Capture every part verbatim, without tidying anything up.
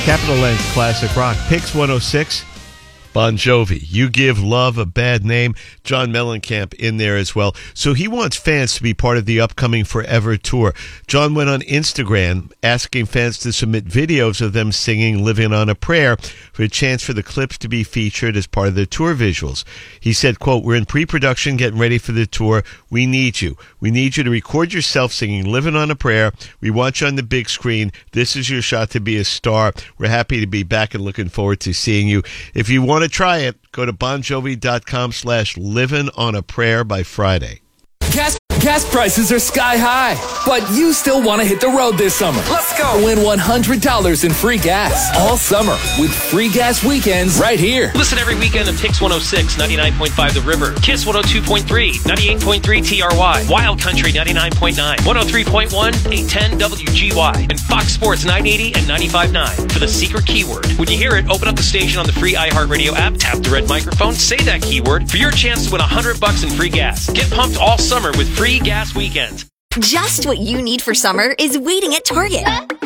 Capital Length Classic Rock. Pix one oh six, Bon Jovi. You Give Love a Bad Name. John Mellencamp in there as well. So he wants fans to be part of the upcoming Forever Tour. John went on Instagram asking fans to submit videos of them singing Living on a Prayer for a chance for the clips to be featured as part of the tour visuals. He said, quote, "We're in pre-production getting ready for the tour. We need you. We need you to record yourself singing Living on a Prayer. We want you on the big screen. This is your shot to be a star. We're happy to be back and looking forward to seeing you. If you want to try it, go to bonjovi.com slash living on a prayer by Friday." Gas, gas prices are sky high, but you still want to hit the road this summer. Let's go. Win one hundred dollars in free gas all summer with free gas weekends right here. Listen every weekend of Pix one oh six, ninety-nine point five The River, Kiss one oh two point three, ninety-eight point three T R Y, Wild Country ninety-nine point nine, one oh three point one, eight ten W G Y, and Fox Sports nine eighty and ninety-five point nine for the secret keyword. When you hear it, open up the station on the free iHeartRadio app, tap the red microphone, say that keyword for your chance to win one hundred bucks in free gas. Get pumped all summer with free gas weekends. Just what you need for summer is waiting at Target.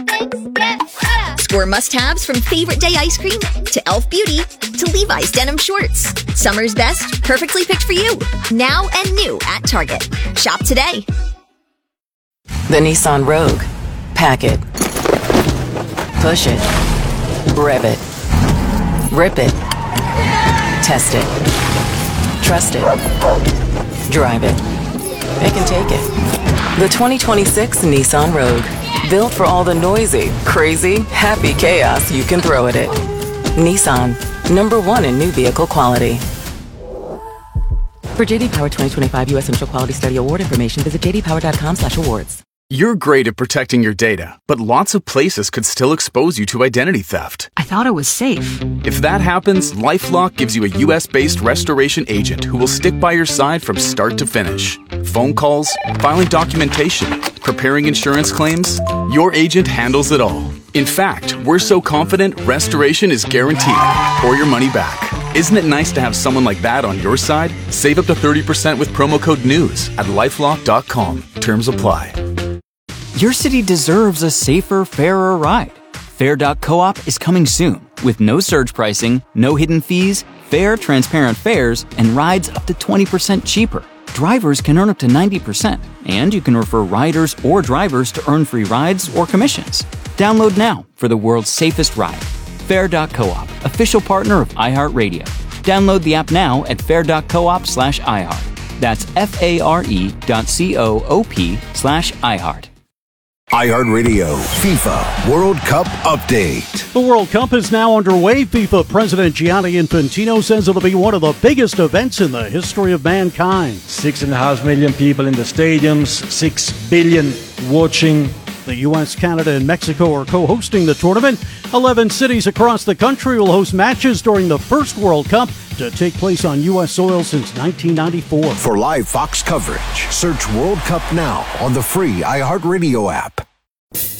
Score must-haves from Favorite Day ice cream to e l f Beauty to Levi's denim shorts. Summer's best, perfectly picked for you. Now and new at Target. Shop today. The Nissan Rogue. Pack it. Push it. Rev it. Rip it. Test it. Trust it. Drive it. It can take it. The twenty twenty-six Nissan Rogue. Built for all the noisy, crazy, happy chaos you can throw at it. Nissan. Number one in new vehicle quality. For J D Power twenty twenty-five U S Initial Quality Study Award information, visit j d power dot com slash awards. You're great at protecting your data, but lots of places could still expose you to identity theft. I thought it was safe. If that happens, LifeLock gives you a U S-based restoration agent who will stick by your side from start to finish. Phone calls, filing documentation, preparing insurance claims, your agent handles it all. In fact, we're so confident restoration is guaranteed or your money back. Isn't it nice to have someone like that on your side? Save up to thirty percent with promo code NEWS at lifelock dot com. Terms apply. Your city deserves a safer, fairer ride. Fair dot coop is coming soon with no surge pricing, no hidden fees, fair, transparent fares, and rides up to twenty percent cheaper. Drivers can earn up to ninety percent, and you can refer riders or drivers to earn free rides or commissions. Download now for the world's safest ride. Fair dot coop, official partner of iHeartRadio. Download the app now at fair dot coop slash iHeart. That's F-A-R-E dot C-O-O-P slash iHeart. iHeartRadio FIFA World Cup Update. The World Cup is now underway. FIFA President Gianni Infantino says it'll be one of the biggest events in the history of mankind. Six and a half million people in the stadiums, six billion watching. The U S, Canada, and Mexico are co-hosting the tournament. Eleven cities across the country will host matches during the first World Cup to take place on U S soil since nineteen ninety-four. For live Fox coverage, search World Cup now on the free iHeartRadio app.